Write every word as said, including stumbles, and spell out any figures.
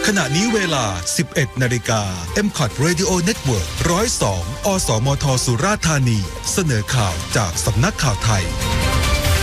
ขณะนี้เวลา สิบเอ็ดนาฬิกา เอ็ม คอท Radio Network หนึ่งศูนย์สอง อสมทสุราษฎร์ธานีเสนอข่าวจากสำนักข่าวไทย